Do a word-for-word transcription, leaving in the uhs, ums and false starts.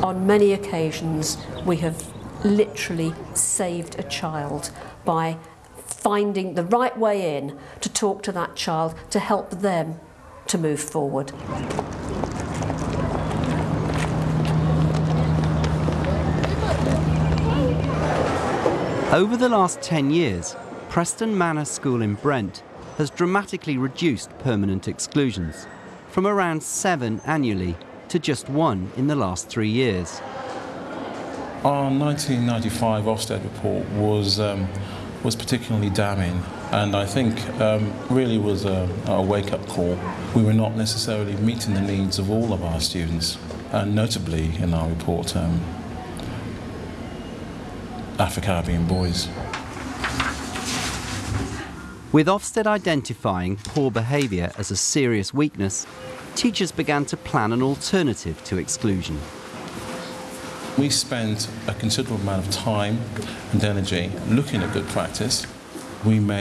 On many occasions, we have literally saved a child by finding the right way in to talk to that child, to help them to move forward. Over the last ten years, Preston Manor School in Brent has dramatically reduced permanent exclusions, from around seven annually to just one in the last three years. Our nineteen ninety-five Ofsted report was, um, was particularly damning, and I think um, really was a, a wake-up call. We were not necessarily meeting the needs of all of our students, and notably in our report, um, Afro-Caribbean boys. With Ofsted identifying poor behaviour as a serious weakness, teachers began to plan an alternative to exclusion. We spent a considerable amount of time and energy looking at good practice. We made